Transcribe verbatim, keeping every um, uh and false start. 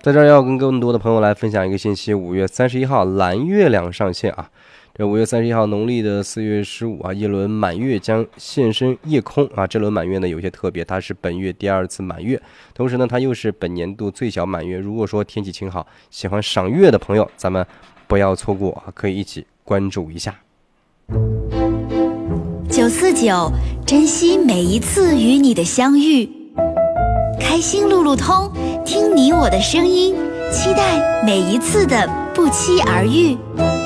在这儿要跟更多的朋友来分享一个信息，五月三十一号蓝月亮上线啊。这五月三十一号农历的四月十五啊，一轮满月将现身夜空啊。这轮满月呢有些特别，它是本月第二次满月，同时呢它又是本年度最小满月。如果说天气晴好，喜欢赏月的朋友，咱们不要错过啊，可以一起关注一下。 九四九，珍惜每一次与你的相遇，开心路路通，听你我的声音，期待每一次的不期而遇。